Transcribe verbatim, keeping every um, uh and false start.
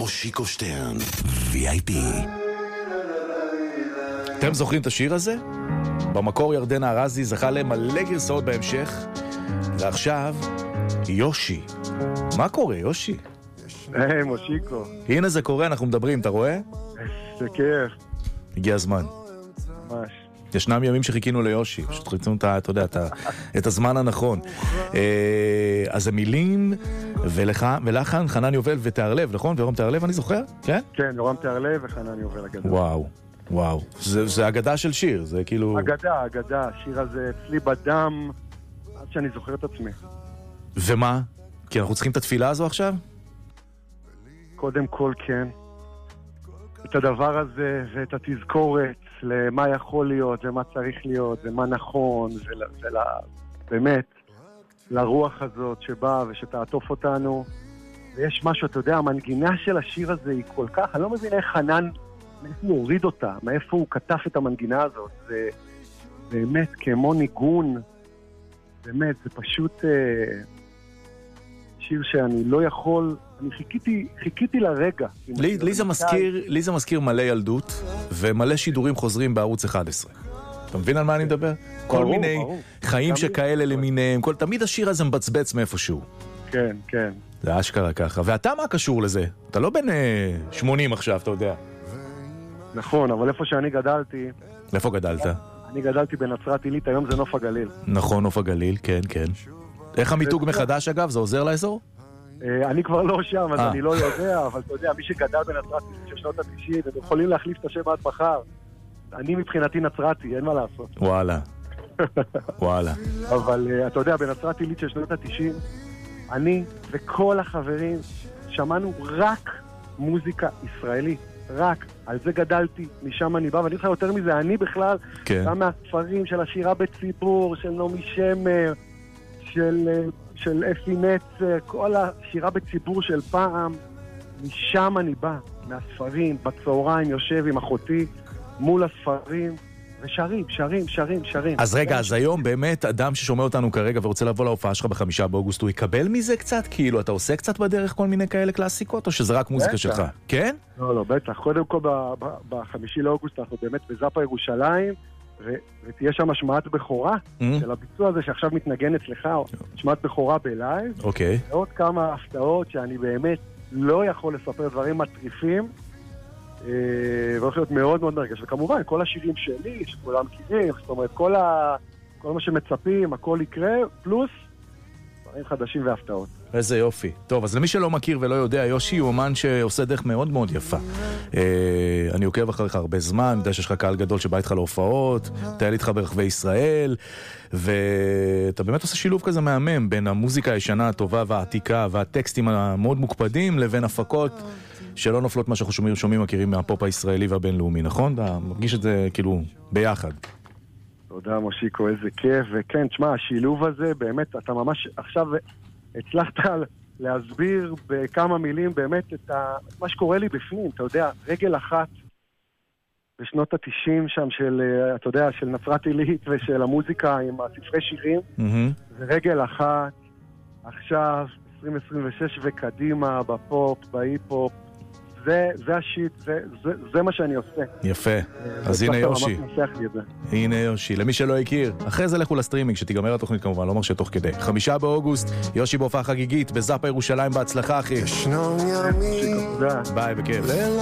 מושיקו שטרן, וי איי פי. אתם זוכרים את השיר הזה? במקור ירדנה ארזי זכה למלא גרסאות בהמשך, ועכשיו יושי. מה קורה, יושי? היי, מושיקו. הנה זה קורה, אנחנו מדברים, אתה רואה? זה כיף. הגיע הזמן. ממש. ישנם ימים שחיכינו ליושי, פשוט חיכינו את, אתה יודע, את, את הזמן הנכון. אז המילים ולחן חנן יובל ותיארלב, נכון? ויורם תיארלב, אני זוכר? כן? כן, יורם תיארלב וחנן יובל הגדול. וואו, וואו. זה, זה אגדה של שיר, זה כאילו... אגדה, אגדה. השיר הזה אצלי בדם, עד שאני זוכר את עצמי. ומה? כי אנחנו צריכים את התפילה הזו עכשיו? קודם כל כן. את הדבר הזה ואת התזכורת למה יכול להיות ומה צריך להיות ומה נכון ובאמת לרוח הזאת שבאה ושתעטוף אותנו. ויש משהו, אתה יודע, המנגינה של השיר הזה היא כל כך, אני לא מבין איך חנן, מאיפה הוא הוריד אותה, מאיפה הוא כתף את המנגינה הזאת. זה באמת כמו ניגון, באמת, זה פשוט אה, שיר שאני לא יכול, אני חיכיתי, חיכיתי לרגע. לי, לי, זה מזכיר, לי זה מזכיר מלא ילדות ומלא שידורים חוזרים בערוץ אחד עשרה. אתה מבין על מה אני מדבר? כל ברור, מיני ברור. חיים שכאלה למיניהם, כל, תמיד השיר הזה מבצבץ מאיפשהו. כן, כן. זה אשכרה ככה. ואתה מה קשור לזה? אתה לא בן אה, שמונים עכשיו, אתה יודע. נכון, אבל איפה שאני גדלתי... איפה גדלת? אני גדלתי בנצרת עילית, היום זה נוף הגליל. נכון, נוף הגליל, כן, כן. איך המיתוג מחדש אגב? זה עוזר לאזור? אני כבר לא שם, אז אני לא יודע, אבל אתה יודע, מי שגדל בנצרת עילית של שנות ה-תשעים, הם יכולים להחליף את השם עד מחר. אני מבחינתי נצרתי, אין מה לעשות. וואלה. וואלה. אבל אתה יודע, בנצרת עילית של שנות ה-תשעים, אני וכל החברים שמענו רק מוזיקה ישראלית. רק, על זה גדלתי, משם אני בא, ואני לך יותר מזה, אני בכלל, כן. גם מהספרים של השירה בציבור, של נעמי שמר, של, של אפי נצר, כל השירה בציבור של פעם, משם אני בא, מהספרים, בצהריים יושב עם אחותי, מול הספרים, ושרים, שרים, שרים, שרים. אז רגע, אז היום באמת אדם ששומע אותנו כרגע ורוצה לבוא להופעה שלך בחמישה באוגוסט, הוא יקבל מזה קצת? כאילו, אתה עושה קצת בדרך כל מיני כאלה קלאסיקות, או שזה רק מוזיקה שלך? כן? לא, לא, בטח. קודם כל, בחמישי לאוגוסט אנחנו באמת בזאפה ירושלים, ותהיה שם השמעת בכורה של הביצוע הזה שעכשיו מתנגן אצלך, השמעת בכורה בלייב. אוקיי. ועוד כמה הפתעות שאני באמת לא יכול לספר דברים מטריפים, והולך להיות מאוד מאוד מרגש. וכמובן, כל השירים שלי, שכולם מכירים, זאת אומרת, כל, ה... כל מה שמצפים, הכל יקרה, פלוס דברים חדשים והפתעות. איזה יופי. טוב, אז למי שלא מכיר ולא יודע, יושי הוא אומן שעושה דרך מאוד מאוד יפה. אה, אני עוקב אחריך הרבה זמן, יודע שיש לך קהל גדול שבא איתך להופעות, טייל איתך ברחבי ישראל, ואתה באמת עושה שילוב כזה מהמם בין המוזיקה הישנה, הטובה והעתיקה, והטקסטים המאוד מוקפדים, לבין הפקות שלא נופלות מה שאנחנו שומעים, שומעים מכירים מהפופ הישראלי והבינלאומי, נכון? אתה מרגיש את זה כאילו ביחד. תודה מושיקו, איזה כיף, וכן, תשמע, השילוב הזה, באמת, אתה ממש עכשיו הצלחת להסביר בכמה מילים באמת את ה... מה שקורה לי בפנים, אתה יודע, רגל אחת בשנות ה-תשעים שם של, אתה יודע, של נצרת עילית ושל המוזיקה עם הספרי שירים, mm-hmm. ורגל אחת, עכשיו, עשרים עשרים ושש וקדימה, בפופ, בהיפ-הופ, זה, זה השיט, זה, זה, זה מה שאני עושה. יפה. אז הנה יושי. הנה יושי. למי שלא הכיר, אחרי זה לכו לסטרימינג, שתיגמר התוכנית כמובן, לא מרשה תוך כדי. חמישה באוגוסט, יושי בהופעה חגיגית, בזאפה ירושלים, בהצלחה אחי. ביי, בכיף.